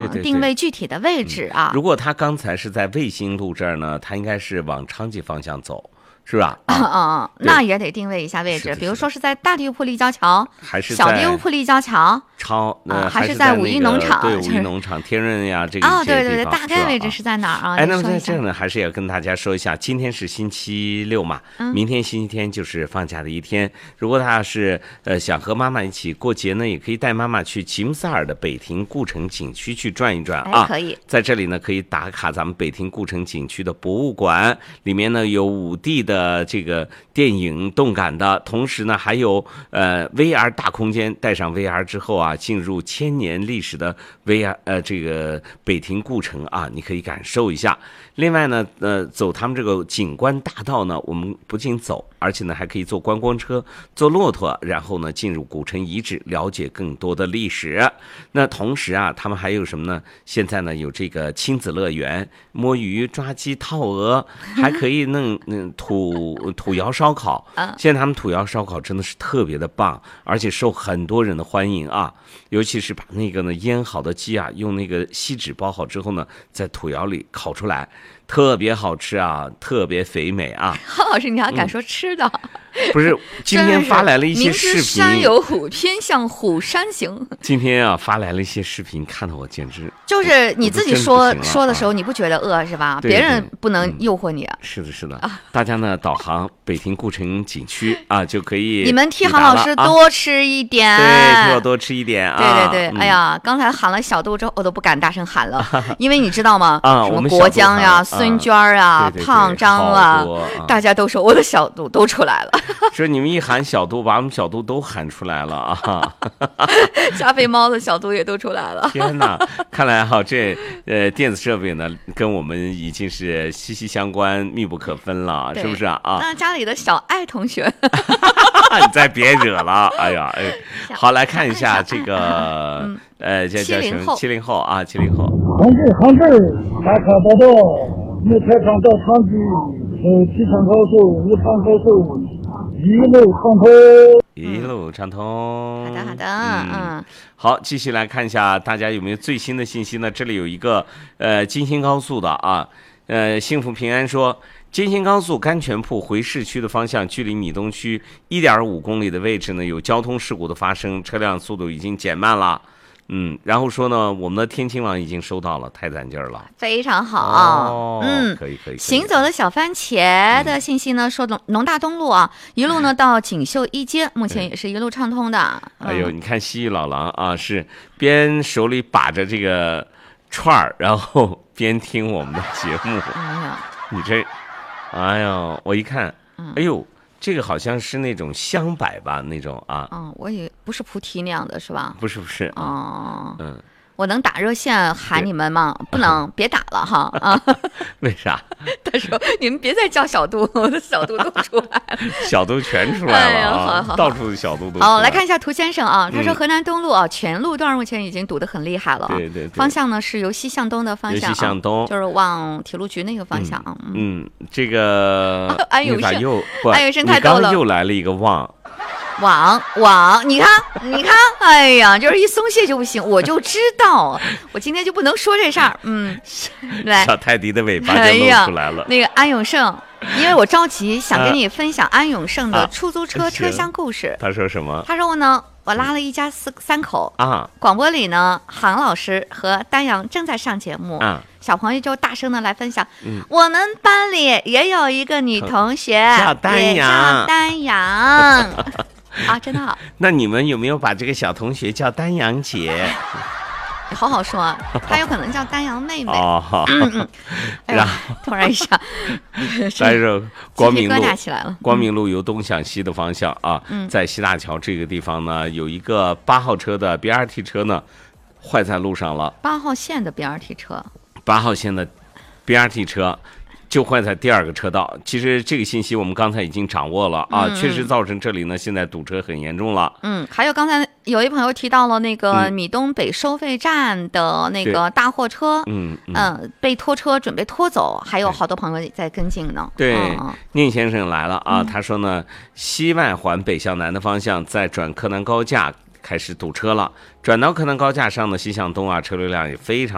定位具体的位置啊。 如果他刚才是在卫星路这儿呢，他应该是往昌吉方向走。是吧？ 那也得定位一下位置，比如说是在大地铺立交桥， 还是小地铺立交桥，还是在五一农场？ 对，五一农场、天润呀，这个对，大概位置是在哪儿啊？ 那么在这儿呢，还是要跟大家说一下，今天是星期六嘛，明天星期天就是放假的一天。如果他是想和妈妈一起过节呢，也可以带妈妈去吉姆萨尔的北亭故城景区去转一转啊。 可以，在这里呢可以打卡咱们北亭故城景区的博物馆，里面呢有5D的这个电影动感的，同时呢还有VR 大空间，带上 VR 之后啊，进入1000年历史的 VR 这个北亭故城啊，你可以感受一下。另外呢走他们这个景观大道呢，我们不仅走，而且呢还可以坐观光车，坐骆驼，然后呢进入古城遗址，了解更多的历史。那同时啊，他们还有什么呢？现在呢有这个亲子乐园，摸鱼、抓鸡、套鹅，还可以弄土窑烧烤。现在他们土窑烧烤真的是特别的棒，而且受很多人的欢迎啊。尤其是把那个呢腌好的鸡啊，用那个锡纸包好之后呢，在土窑里烤出来，特别好吃啊，特别肥美啊。 郝老师，你还敢说吃的？ 不是，今天发来了一些视频。 明知山有虎，偏向虎山行。 今天啊，发来了一些视频，看得我简直就是你自己说的时候，你不觉得饿是吧？别人不能诱惑你。 是的，大家呢导航北亭故城景区啊，就可以。 你们替郝老师多吃一点， 对，替我多吃一点啊。 对，哎呀，刚才喊了小度之后，我都不敢大声喊了，因为你知道吗？什么国江呀、孙娟啊、胖张啊，大家都说我的小度都出来了。 说你们一喊小度，把我们小度都喊出来了啊！ 加菲猫的小度也都出来了。 天哪，看来这电子设备呢，跟我们已经是息息相关、密不可分了，是不是啊？ 那家里的小爱同学， 你再别惹了，哎呀，好，来看一下这个叫什么？70后啊，70后。 杭州打卡报道，目前上到昌吉，机场高速、武昌高速，一路畅通。 一路畅通。 好的， 好，继续来看一下大家有没有最新的信息呢？这里有一个京新高速的啊，幸福平安说，京新高速甘泉铺回市区的方向，距离米东区1.5公里的位置呢，有交通事故的发生，车辆速度已经减慢了。然后说呢，我们的天晴网已经收到了，太攒劲儿了， 非常好。 可以。 行走的小番茄的信息呢，说农大东路啊，一路呢到锦绣一街，目前也是一路畅通的。 哎呦，你看西域老狼啊，是边手里把着这个串儿，然后边听我们的节目。你这，哎呦，我一看，哎呦。这个好像是那种香柏吧，那种啊。 我也不是菩提那样的是吧？ 不是。 我能打热线喊你们吗？不能，别打了哈啊！ 为啥？ 他说你们别再叫小度，我的小度都出来了， 小度全出来了好，到处的小度都出来了。 来看一下涂先生啊，他说河南东路啊，全路段目前已经堵得很厉害了。 对。 方向呢是由西向东的方向， 西向东， 就是往铁路局那个方向。 这个安永胜，安永胜太逗了，你刚又来了一个旺。 你看，哎呀，就是一松懈就不行，我就知道，我今天就不能说这事儿。对， 小泰迪的尾巴就露出来了。 那个安永胜，因为我着急想跟你分享安永胜的出租车车厢故事。 他说什么？ 他说我拉了一家三口啊，广播里呢，韩老师和丹阳正在上节目啊，小朋友就大声的来分享，我们班里也有一个女同学叫丹阳。啊，真的好。 那你们有没有把这个小同学叫丹阳姐？ 好好说，她有可能叫丹阳妹妹。 然后突然一下， 但是光明路由东向西的方向啊，在西大桥这个地方呢，有一个8号车的 BRT 车呢，坏在路上了。 8号线的 BRT 车 ，8号线的 BRT 车。就坏在第2个车道。其实这个信息我们刚才已经掌握了啊，确实造成这里呢现在堵车很严重了。 还有刚才有一朋友提到了那个米东北收费站的那个大货车，被拖车准备拖走，还有好多朋友也在跟进呢。 对，宁先生来了啊，他说呢，西外环北向南的方向在转柯南高架开始堵车了，转到柯南高架上的西向东啊，车流量也非常